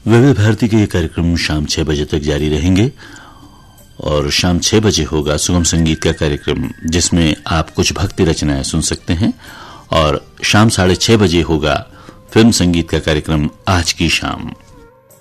विविध भारती के ये कार्यक्रम शाम 6 बजे तक जारी रहेंगे और शाम 6 बजे होगा सुगम संगीत का कार्यक्रम, जिसमें आप कुछ भक्ति रचनाएं सुन सकते हैं। और शाम 6:30 बजे होगा फिल्म संगीत का कार्यक्रम आज की शाम।